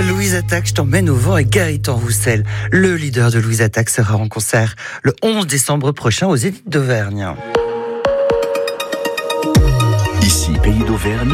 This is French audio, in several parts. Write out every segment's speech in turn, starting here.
Louise Attaque, je t'emmène au vent et Gaëtan Roussel, le leader de Louise Attaque, sera en concert le 11 décembre prochain aux Zénith d'Auvergne. Ici, Pays d'Auvergne.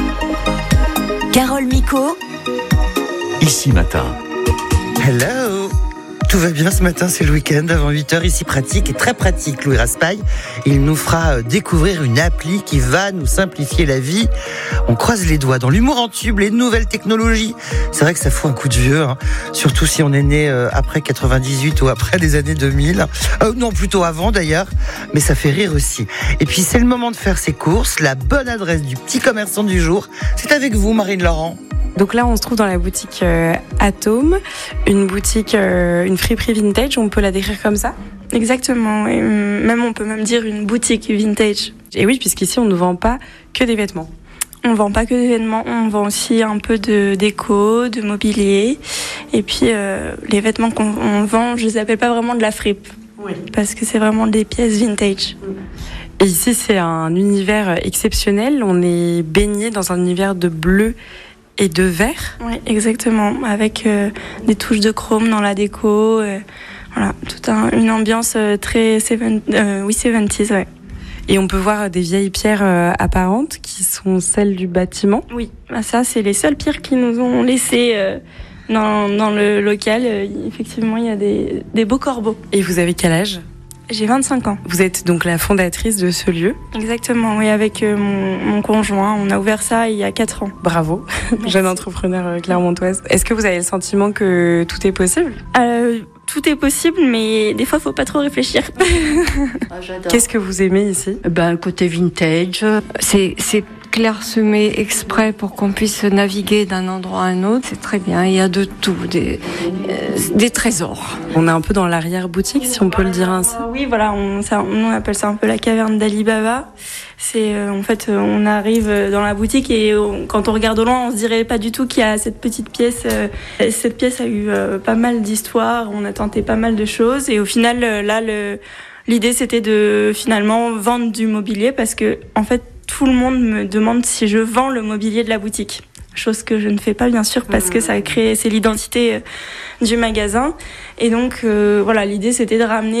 Carole Micot. Ici Matin. Hello! Tout va bien ce matin, c'est le week-end avant 8h, ici pratique et très pratique. Louis Raspail, il nous fera découvrir une appli qui va nous simplifier la vie. On croise les doigts dans l'humour en tube, les nouvelles technologies. C'est vrai que ça fout un coup de vieux, hein. Surtout si on est né après 98 ou après les années 2000. Non, plutôt avant d'ailleurs, mais ça fait rire aussi. Et puis c'est le moment de faire ses courses, la bonne adresse du petit commerçant du jour. C'est avec vous, Marine Laurent. Donc là, on se trouve dans la boutique Atome, une boutique, une friperie vintage, on peut la décrire comme ça ? Exactement, et même on peut même dire une boutique vintage. Et oui, puisqu'ici, on ne vend pas que des vêtements. On vend pas que des vêtements, on vend aussi un peu de déco, de mobilier. Et puis les vêtements qu'on vend, je les appelle pas vraiment de la fripe, oui, parce que c'est vraiment des pièces vintage. Et ici, c'est un univers exceptionnel. On est baigné dans un univers de bleu et de vert. Oui, exactement, avec des touches de chrome dans la déco. Voilà, toute une ambiance très 70s, ouais. Et on peut voir des vieilles pierres apparentes qui sont celles du bâtiment. Oui, ça, c'est les seules pierres qui nous ont laissées dans le local. Effectivement, il y a des beaux corbeaux. Et vous avez quel âge ? J'ai 25 ans. Vous êtes donc la fondatrice de ce lieu ? Exactement, oui, avec mon conjoint. On a ouvert ça il y a 4 ans. Bravo, jeune entrepreneur clermontoise. Est-ce que vous avez le sentiment que tout est possible ? Tout est possible, mais des fois, il ne faut pas trop réfléchir. Qu'est-ce que vous aimez ici ? Le côté vintage. C'est clairsemé exprès pour qu'on puisse naviguer d'un endroit à un autre. C'est très bien, il y a de tout, des trésors. On est un peu dans l'arrière-boutique, si on peut le dire ainsi. Oui, voilà, on appelle ça un peu la caverne d'Ali Baba. C'est en fait, on arrive dans la boutique et quand on regarde au loin, on se dirait pas du tout qu'il y a cette petite pièce. Cette pièce a eu pas mal d'histoires, on a tenté pas mal de choses et au final, là, l'idée c'était de finalement vendre du mobilier parce que en fait, tout le monde me demande si je vends le mobilier de la boutique. Chose que je ne fais pas bien sûr parce que c'est l'identité du magasin. Et donc voilà, l'idée c'était de ramener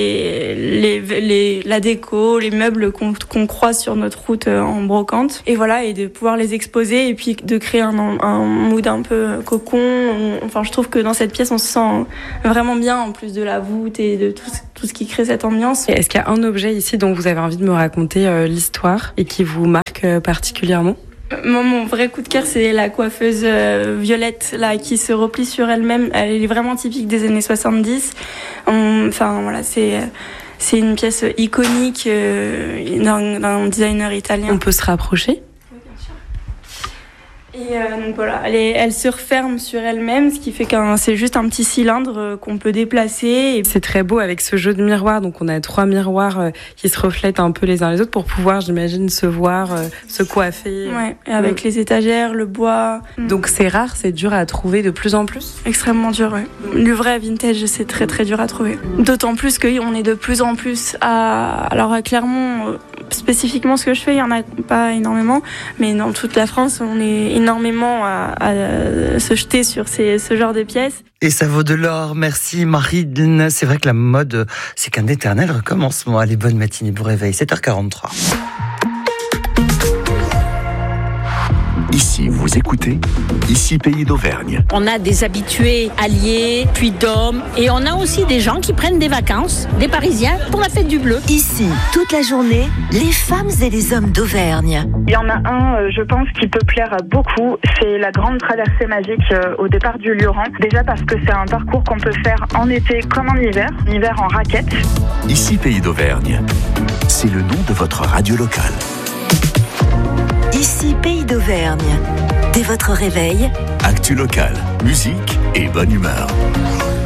la déco, les meubles qu'on croise sur notre route en brocante. Et voilà, et de pouvoir les exposer et puis de créer un mood un peu cocon. Enfin, je trouve que dans cette pièce on se sent vraiment bien en plus de la voûte et de tout ce qui crée cette ambiance. Est-ce qu'il y a un objet ici dont vous avez envie de me raconter l'histoire et qui vous marque particulièrement ? Moi, mon vrai coup de cœur, c'est la coiffeuse Violette, là, qui se replie sur elle-même. Elle est vraiment typique des années 70. Enfin, voilà, c'est une pièce iconique d'un designer italien. On peut se rapprocher ? Oui, bien sûr. Et donc voilà, elle se referme sur elle-même, ce qui fait que c'est juste un petit cylindre qu'on peut déplacer. C'est très beau avec ce jeu de miroirs. Donc on a 3 miroirs qui se reflètent un peu les uns les autres pour pouvoir, j'imagine, se voir, se coiffer. Ouais, et avec les étagères, le bois. Donc c'est rare, c'est dur à trouver de plus en plus. Extrêmement dur, ouais. Le vrai vintage, c'est très très dur à trouver. D'autant plus qu'on est de plus en plus alors à Clermont, spécifiquement ce que je fais, il y en a pas énormément, mais dans toute la France, on est énormément à se jeter sur ce genre de pièces. Et ça vaut de l'or, merci Marine. C'est vrai que la mode, c'est qu'un éternel recommencement. Allez, bonne matinée, bon réveil, 7h43. Ici, vous écoutez, ici Pays d'Auvergne. On a des habitués alliés, puis d'hommes, et on a aussi des gens qui prennent des vacances, des Parisiens, pour la fête du bleu. Ici, toute la journée, les femmes et les hommes d'Auvergne. Il y en a un, je pense, qui peut plaire à beaucoup, c'est la grande traversée magique au départ du Lioran. Déjà parce que c'est un parcours qu'on peut faire en été comme en hiver en raquette. Ici Pays d'Auvergne, c'est le nom de votre radio locale. Ici Pays d'Auvergne. Dès votre réveil, actu locale, musique et bonne humeur.